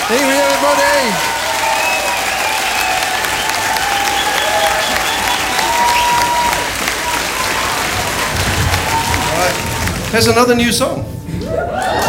Evening, everybody. All right. Here's another new song.